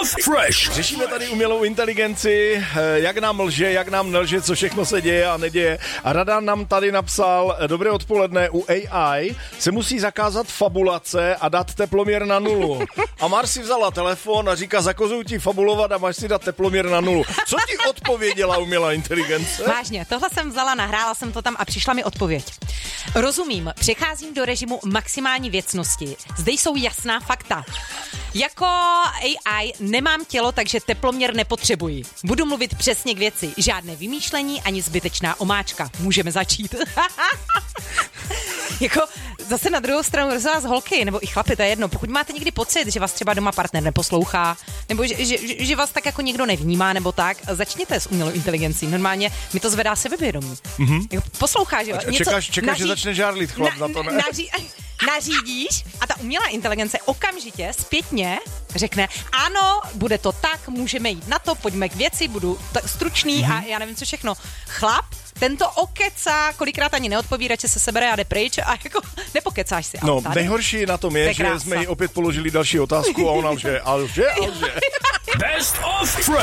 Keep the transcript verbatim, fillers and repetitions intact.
Fresh. Řešíme tady umělou inteligenci, jak nám lže, jak nám nelže, co všechno se děje a neděje. A Radan nám tady napsal, dobré odpoledne, u A I se musí zakázat fabulace a dát teploměr na nulu. A Mar si vzala telefon a říká, zakazuju ti fabulovat a máš si dát teploměr na nulu. Co ti odpověděla umělá inteligence? Vážně, tohle jsem vzala, nahrála jsem to tam a přišla mi odpověď. Rozumím, přecházím do režimu maximální věcnosti. Zde jsou jasná fakta. Jako A I nemám tělo, takže teploměr nepotřebuji. Budu mluvit přesně k věci. Žádné vymýšlení ani zbytečná omáčka. Můžeme začít. Jako zase na druhou stranu rozhodá z holky, nebo i chlapi, to je jedno. Pokud máte někdy pocit, že vás třeba doma partner neposlouchá, nebo že, že, že vás tak jako někdo nevnímá, nebo tak, začněte s umělou inteligencí. Normálně mi to zvedá sebevědomí. Mm-hmm. Jako poslouchá, že něco čekáš, čekáš naří... že začne žárlit chlap na, na to, ne? Naří... Nařídíš a ta umělá inteligence okamžitě zpětně řekne, ano, bude to tak, můžeme jít na to, pojďme k věci, budu tak stručný mm-hmm. a já nevím co všechno. Chlap, tento okecá, kolikrát ani neodpoví, radši se sebere a jde pryč a jako nepokecáš si. No, nejhorší na tom je, je že jsme jí opět položili další otázku a ona lže, a lže, a lže. Best of Fresh.